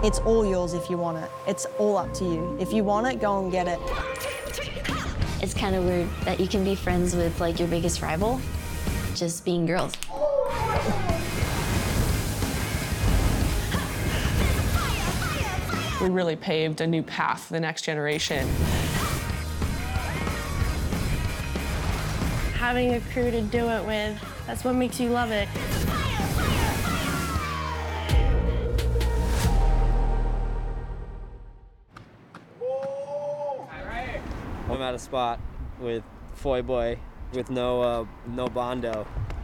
It's all yours if you want it. It's all up to you. If you want it, go and get it. It's kind of weird that you can be friends with like your biggest rival, just being girls. We really paved a new path for the next generation. Having a crew to do it with, that's what makes you love it. I'm at a spot with Foy Boy with no Bondo.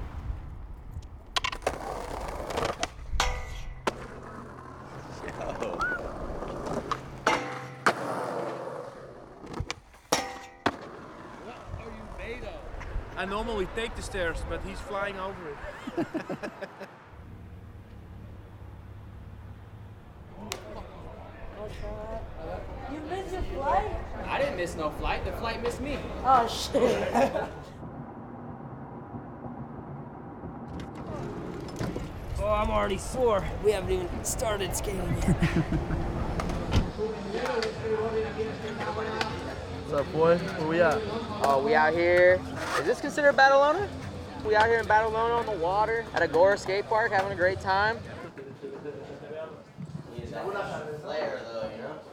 I normally take the stairs, but he's flying over it. You missed your flight? I didn't miss no flight. The flight missed me. Oh, shit. Oh, I'm already sore. We haven't even started skating yet. What's up, boy? Where we at? Oh, we out here. Is this considered Badalona? We out here in Badalona on the water at Agora Skate Park having a great time. Flair, though, you know?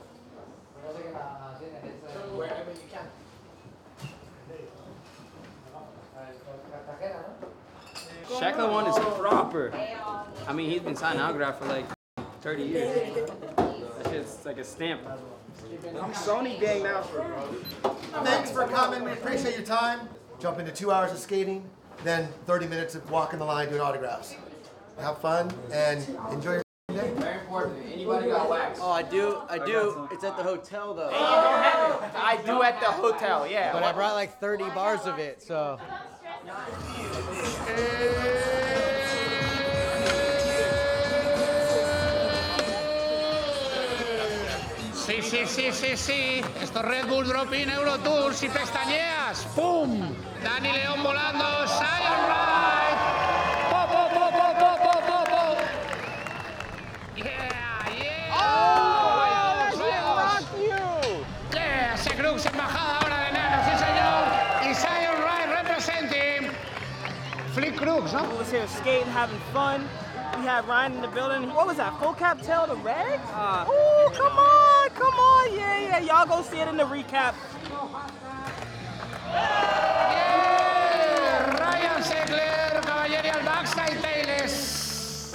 Wherever you can. Shekla one is proper. I mean, he's been signing autograph for like 30 years. That shit's like a stamp. I'm Sony gang now. Thanks for coming. We appreciate your time. Jump into 2 hours of skating, then 30 minutes of walking the line doing autographs. Have fun and enjoy your day. Very important. Anybody got wax? Oh, I do. It's at the hotel, though. Hey, you don't have it. I do at the hotel, yeah. But I brought like 30 bars of it, so. Sí. Esto es Red Bull Drop-In Eurotours y pestañeas. ¡Pum! Dani León volando. Zion Ride. Po. Yeah. Oh, Yeah, ese Crux embajada ahora de Nano, sí señor. Y Zion Ride representing Flick Crux, ¿no? We was here skating, having fun. We had Ryan in the building. What was that? Full cap tail to red? Oh, come on. Yeah. Y'all go see it in the recap. Yeah, Ryan Segler, Cavalieri al backside tails.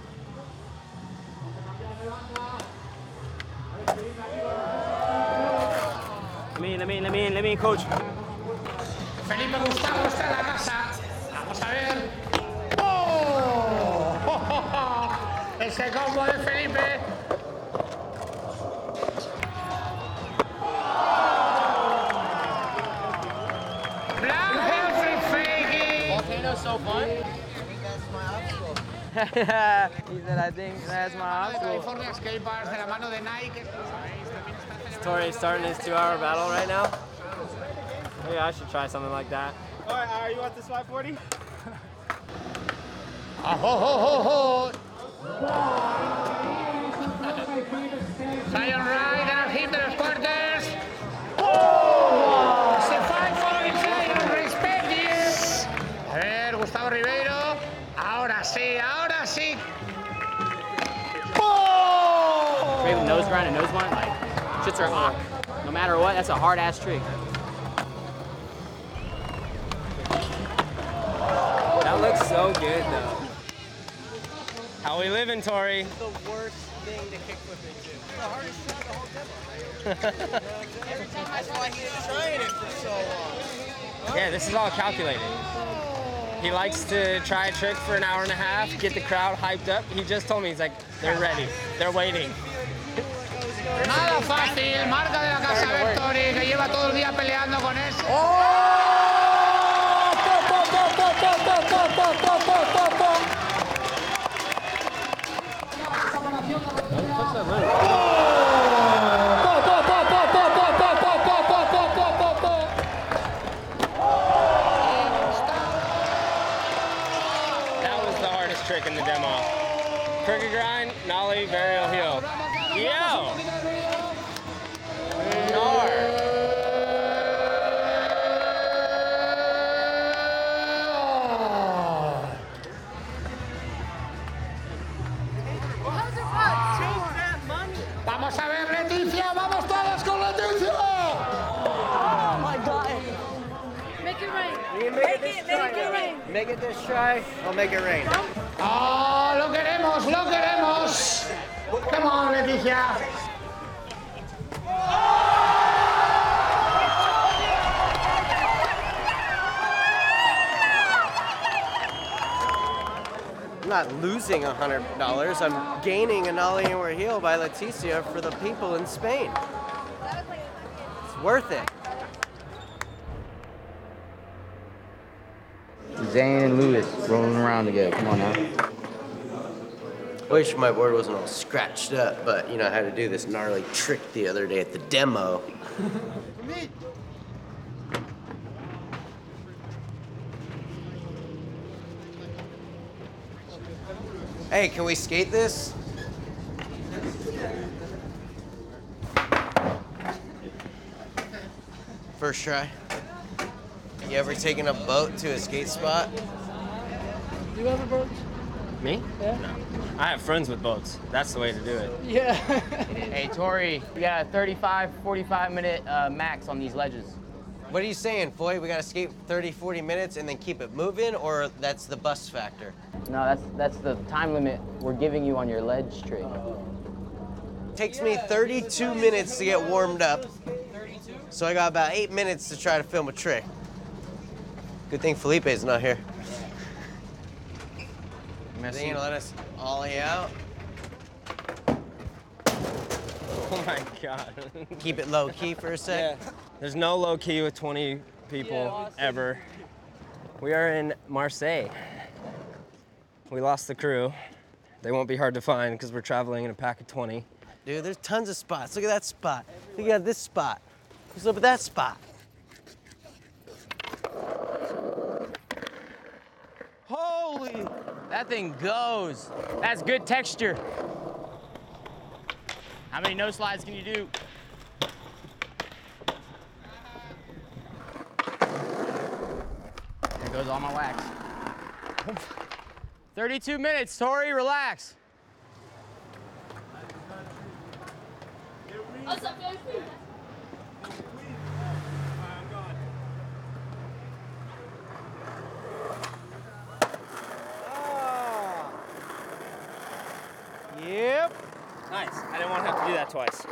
Let me, coach. Felipe Gustavo está en la casa. Vamos a ver. ¡Oh! Ese combo de Felipe. Black Helfrey faking. Volcano's so fun. He said, I think that's my obstacle. California Skate Bars de la mano de Nike. Tori's starting his 2-hour battle right now. Maybe I should try something like that. All right, you want this 540? Zion Ride en el hit de los quarters. ¡Oh! Se 540 Zion, respect you. A ver, Gustavo Ribeiro. Ahora sí. Great with nose grind and nose one, like, shits are hot. No matter what, that's a hard ass trick. That looks so good, though. How we living, Tori? It's the worst thing to kickflip into. It's the hardest trick of the whole demo. Every time I saw he was trying it for so long. Yeah, this is all calculated. He likes to try a trick for an hour and a half, get the crowd hyped up. He just told me, he's like, they're ready, they're waiting. Nada fácil, marca de la casa Vectori, que lleva todo el día peleando con eso. That was the hardest trick in the demo. Crooked grind, nollie, varial heel. Vamos a ver, Leticia, vamos todos con Leticia. Oh my God. Make it rain. Make it rain. Make it this try, I'll make it rain. ¡Oh, lo queremos, lo queremos! Come on, Leticia. I'm not losing $100. I'm gaining an Ollie and We're Heel by Leticia for the people in Spain. It's worth it. Zane and Lewis rolling around together. Come on now. Wish my board wasn't all scratched up, but you know, I had to do this gnarly trick the other day at the demo. Hey, can we skate this? First try. You ever taken a boat to a skate spot? Do you have a boat? Me? Yeah. No. I have friends with boats. That's the way to do it. Yeah. Hey, Tori, we got a 35, 45-minute max on these ledges. What are you saying, Foy? We got to skate 30, 40 minutes and then keep it moving, or that's the bust factor? No, that's the time limit we're giving you on your ledge trick. Takes me 32 minutes to get warmed up, so I got about 8 minutes to try to film a trick. Good thing Felipe's not here. They gonna let us ollie out? Oh my God. Keep it low key for a sec. Yeah. There's no low key with 20 people ever. We are in Marseille. We lost the crew. They won't be hard to find because we're traveling in a pack of 20. Dude, there's tons of spots. Look at that spot. Look at this spot. What's up with that spot? Holy! That thing goes. That's good texture. How many no slides can you do? There goes all my wax. 32 minutes, Tori, relax. Yep. Nice. I didn't want to have to do that twice.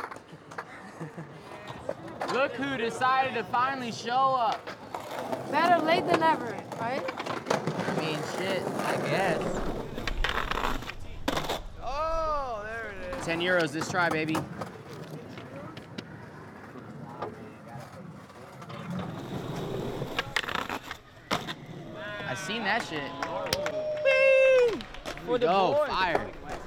Look who decided to finally show up. Better late than never, right? I mean, shit, I guess. Oh, there it is. 10 euros this try, baby. I seen that shit. Whee! For the Go, board. fire.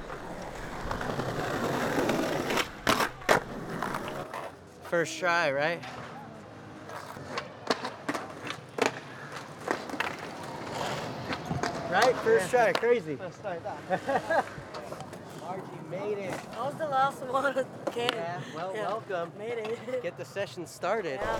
First try, right? Right? First try, crazy. Let's start that. Margie made it. That was the last one. Okay. Yeah, well, welcome. Made it. Get the session started. Yeah.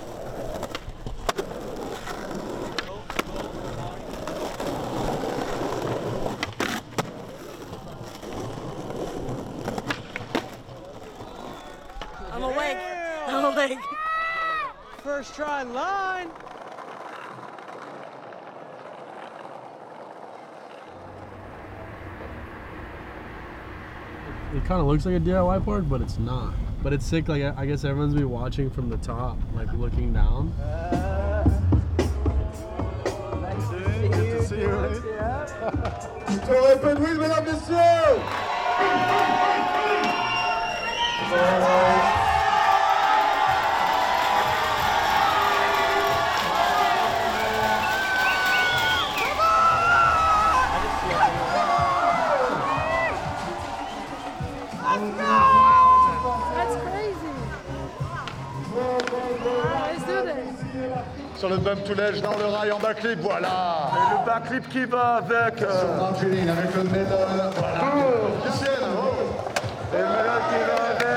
I'm awake. I'm awake. First try line. It kind of looks like a DIY board, but it's not. But it's sick. Like I guess everyone's be watching from the top, like looking down. Good to see you. Open wheel, mesdames, messieurs. That's crazy. Let's do this. Sur le bump to ledge dans le rail en backflip, voilà. Et le backflip qui va avec. Sur Angeline avec le medal. Voilà. Lucienne, oh. Et le medal qui va avec.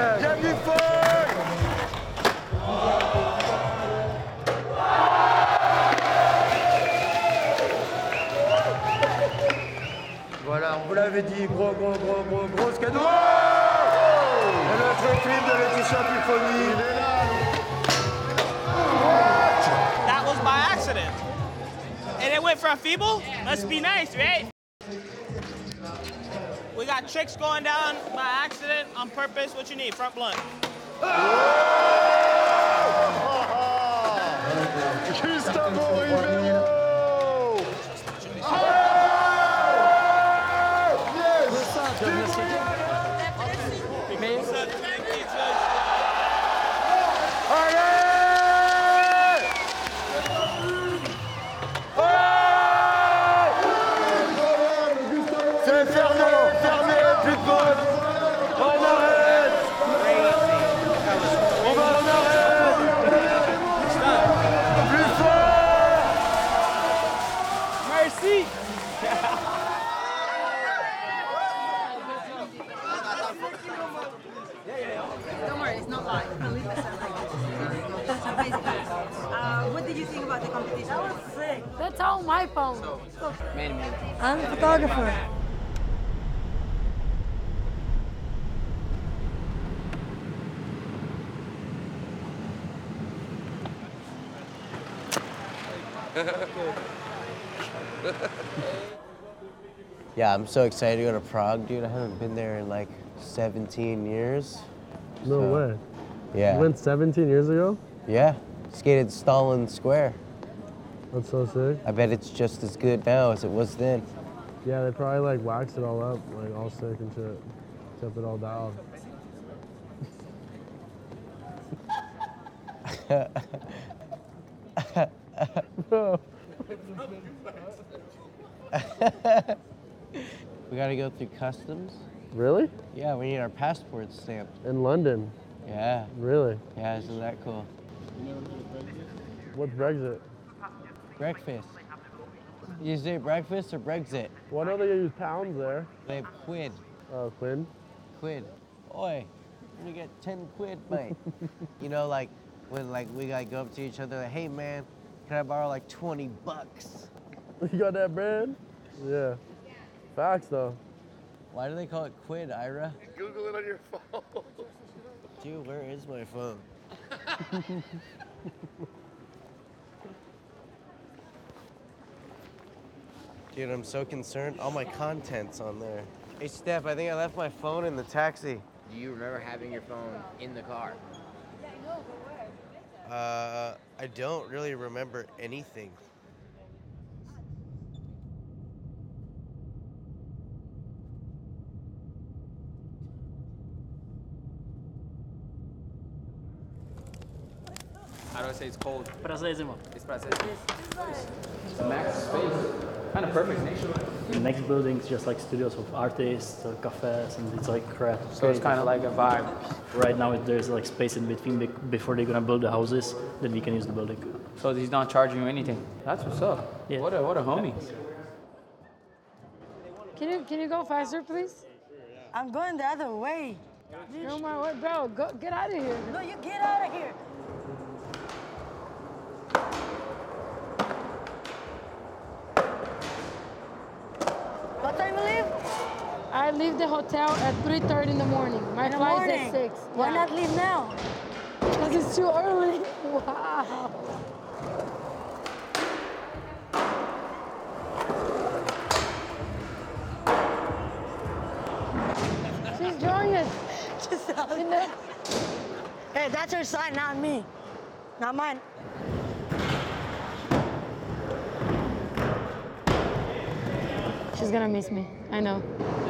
Grosse cadeau. Et notre clip de Laetitia Piffoni. Il est là. That was by accident. And it went from feeble? Let's be nice, right? We got tricks going down by accident, on purpose. What you need? Front blunt. Gustavo Ribeiro. C'est fermé, plus de pause. On arrête. On va en arrêt. Plus fort. Merci. Don't worry, it's not live. Believe us. That's amazing. What did you think about the competition? That was sick. That's all my phone. I'm a photographer. Yeah, I'm so excited to go to Prague, dude. I haven't been there in like 17 years. No way. Yeah. You went 17 years ago? Yeah. Skated Stalin Square. That's so sick. I bet it's just as good now as it was then. Yeah, they probably like waxed it all up, like all sick and shit. Kept it all down. Bro. We gotta go through customs. Really? Yeah, we need our passports stamped. In London? Yeah. Really? Yeah, isn't that cool? What's Brexit? Breakfast. You say breakfast or Brexit? Well, I know they use pounds there. They have quid. Oh, quid? Quid. Oi, you get 10 quid, mate. You know, like, when like we gotta go up to each other, like, hey man, can I borrow like 20 bucks? You got that bread? Yeah. Facts though. Why do they call it quid, Ira? Google it on your phone. Dude, where is my phone? Dude, I'm so concerned. All my content's on there. Hey, Steph, I think I left my phone in the taxi. Do you remember having your phone in the car? I don't really remember anything. How do I say it's cold? Prazerzimo. It's prazerzimo. Max space. Kind of perfect nature. The next building's just like studios of artists, cafes, and it's like crap. So it's kind of like a vibe. Right now, there's like space in between before they're gonna build the houses, then we can use the building. So he's not charging you anything. That's what's up. Yeah. What a homie. Can you go faster, please? I'm going the other way. No, my way, bro. Go get out of here. No, you get out of here. What time you leave? I leave the hotel at 3:30 in the morning. My flight's at 6. Why not leave now? Because it's too early. Wow. She's drawing it. Just Hey, that's her sign, not me. Not mine. She's gonna miss me. I know.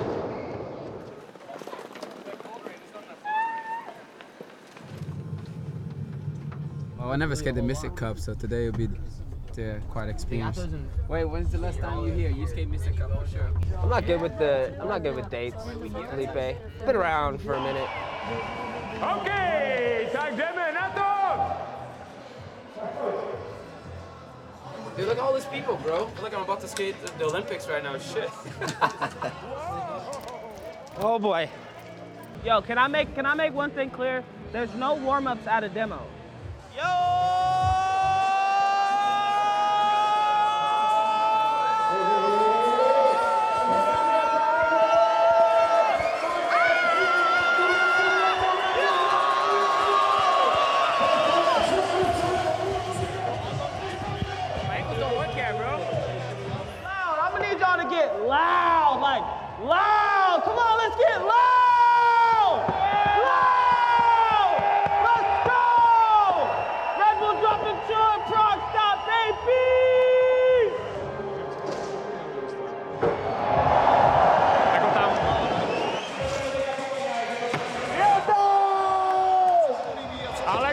Well, I never skated the Mystic Cup, so today will be quite experience. Wait, when's the last time you here? You skate Mystic Cup for sure. I'm not good with dates, Felipe. Been around for a minute. Okay, tak jdeme na to! Dude, look at all these people, bro. I feel like I'm about to skate the Olympics right now. Shit. Oh boy. Yo, can I make one thing clear? There's no warm-ups at a demo.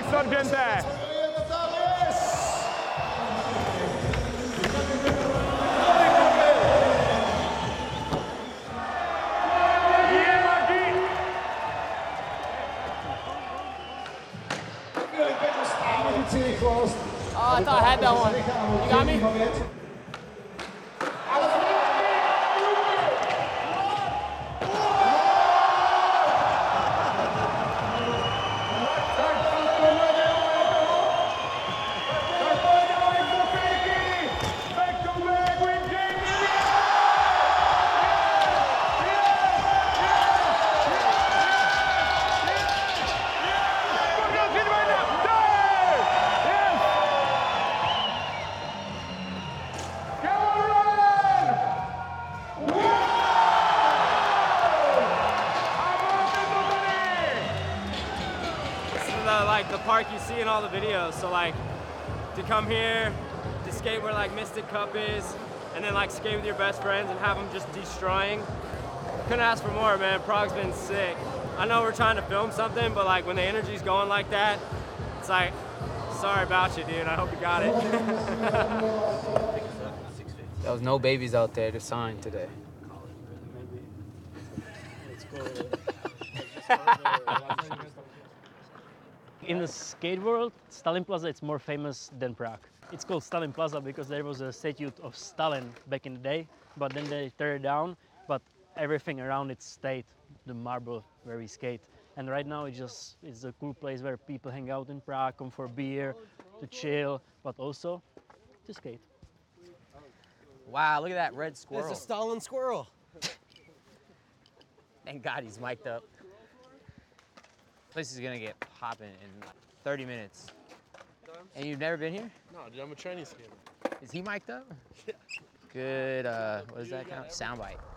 sorgente. Oh, I thought I had that one. You got me? Like the park you see in all the videos. So like to come here, to skate where like Mystic Cup is, and then like skate with your best friends and have them just destroying. Couldn't ask for more, man. Prague's been sick. I know we're trying to film something, but like when the energy's going like that, it's like, sorry about you, dude. I hope you got it. There was no babies out there to sign today. In the skate world, Stalin Plaza is more famous than Prague. It's called Stalin Plaza because there was a statue of Stalin back in the day, but then they tore it down, but everything around it stayed, the marble where we skate. And right now it's a cool place where people hang out in Prague, come for beer, to chill, but also to skate. Wow, look at that red squirrel. There's a Stalin squirrel. Thank God he's mic'd up. Place is gonna get popping in 30 minutes. And you've never been here? No, dude, I'm a Chinese skater. Is he mic'd up? Yeah. Good, what does that count? Soundbite.